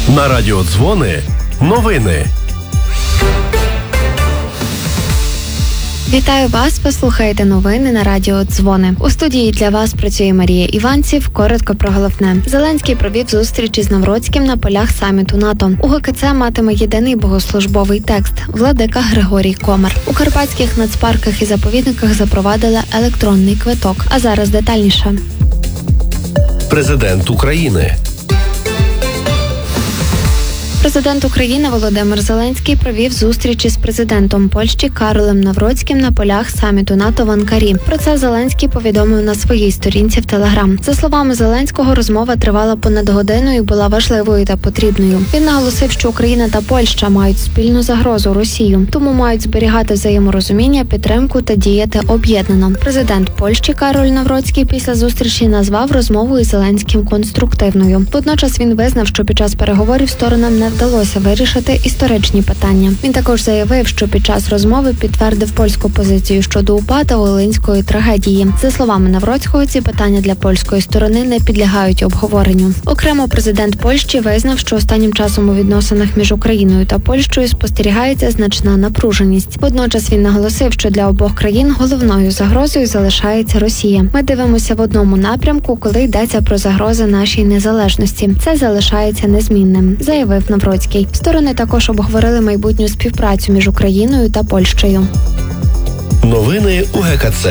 На радіо Дзвони новини. Вітаю вас, ви слухаєте новини на радіо Дзвони. У студії для вас працює Марія Іванців. Коротко про головне. Зеленський провів зустріч із Навроцьким на полях саміту НАТО. У ГКЦ матиме єдиний богослужбовий текст – владика Григорій Комар. У карпатських нацпарках і заповідниках запровадили електронний квиток. А зараз детальніше. Президент України. Президент України Володимир Зеленський провів зустріч із президентом Польщі Каролем Навроцьким на полях саміту НАТО в Анкарі. Про це Зеленський повідомив на своїй сторінці в Телеграм. За словами Зеленського, розмова тривала понад годину і була важливою та потрібною. Він наголосив, що Україна та Польща мають спільну загрозу Росію, тому мають зберігати взаєморозуміння, підтримку та діяти об'єднано. Президент Польщі Кароль Навроцький після зустрічі назвав розмову із Зеленським конструктивною. Водночас він визнав, що під час переговорів сторонам не вдалося вирішити історичні питання. Він також заявив, що під час розмови підтвердив польську позицію щодо УПА та Волинської трагедії. За словами Навроцького, ці питання для польської сторони не підлягають обговоренню. Окремо, президент Польщі визнав, що останнім часом у відносинах між Україною та Польщею спостерігається значна напруженість. Водночас він наголосив, що для обох країн головною загрозою залишається Росія. Ми дивимося в одному напрямку, коли йдеться про загрози нашій незалежності. Це залишається незмінним, заявив Навроцький. Сторони також обговорили майбутню співпрацю між Україною та Польщею. Новини у ГКЦ.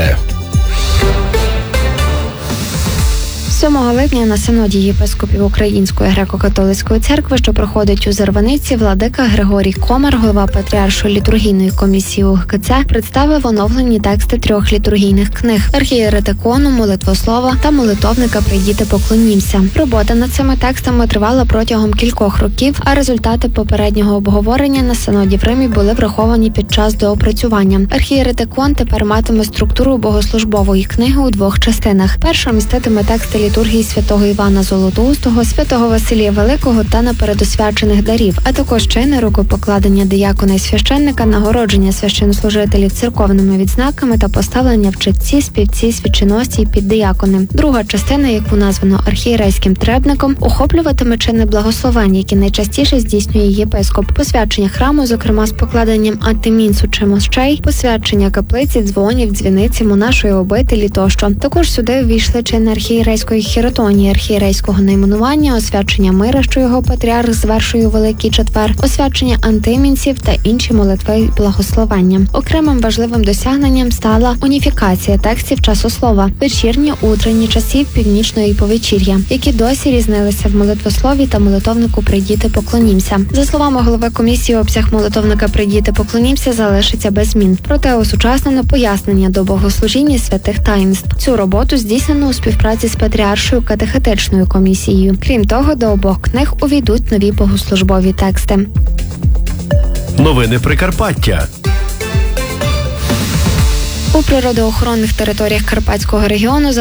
7 липня на синоді єпископів Української греко-католицької церкви, що проходить у Зарваниці, владика Григорій Комар, голова Патріаршої літургійної комісії УГКЦ, представив оновлені тексти 3 літургійних книг – Архієретикону, Молитвослова та Молитовника «Прийдіте, поклонімся». Робота над цими текстами тривала протягом кількох років, а результати попереднього обговорення на синоді в Римі були враховані під час доопрацювання. Архієретикон тепер матиме структуру богослужбової книги у 2 частинах. Перша міститиме тексти літургії святого Івана Золотоустого, святого Василія Великого та напередосвячених дарів, а також чини рукопокладення диякона і священника, нагородження священнослужителів церковними відзнаками та поставлення в читці, співці, свяченосці і піддиякони. Друга частина, яку названо архієрейським требником, охоплюватиме чини благословень, які найчастіше здійснює єпископ, посвячення храму, зокрема з покладенням антимінсу чи мощей, посвячення каплиці, дзвонів, дзвіниці, монашої обителі тощо. Також сюди увійшли чини архієрейської хіротонії, архієрейського найменування, освячення мира, що його патріарх звершує у Великий Четвер, освячення антимінців та інші молитви й благословення. Окремим важливим досягненням стала уніфікація текстів часослова, вечірні, утренні часів, північної і повечір'я, які досі різнилися в молитвослові та молитовнику «Прийдіте, поклонімся». За словами голови комісії, обсяг молитовника «Прийдіте, поклонімся» залишиться без змін. Проте осучаснено пояснення до богослужіння святих таїнств. Цю роботу здійснено у співпраці з Патріаршою катехетичною комісією. Крім того, до обох книг увійдуть нові богослужбові тексти. Новини Прикарпаття. У природоохоронних територіях Карпатського регіону